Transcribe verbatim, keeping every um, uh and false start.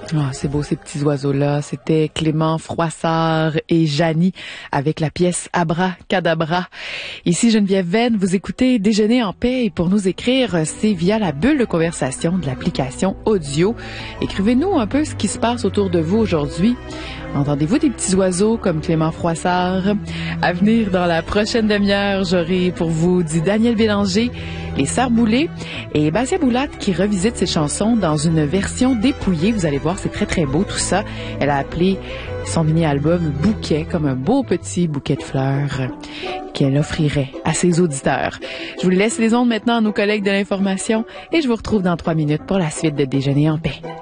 Ah, c'est beau ces petits oiseaux-là. C'était Clément Froissart et Janie avec la pièce Abracadabra. Ici Geneviève Venn, vous écoutez Déjeuner en paix et pour nous écrire, c'est via la bulle de conversation de l'application audio. Écrivez-nous un peu ce qui se passe autour de vous aujourd'hui. Entendez-vous des petits oiseaux comme Clément Froissart? À venir dans la prochaine demi-heure, j'aurai pour vous dit Daniel Bélanger, les Sœurs Boulay et Basia Boulat qui revisite ses chansons dans une version dépouillée. Vous allez voir, c'est très très beau tout ça. Elle a appelé son mini-album Bouquet, comme un beau petit bouquet de fleurs qu'elle offrirait à ses auditeurs. Je vous laisse les ondes maintenant à nos collègues de l'information et je vous retrouve dans trois minutes pour la suite de Déjeuner en paix.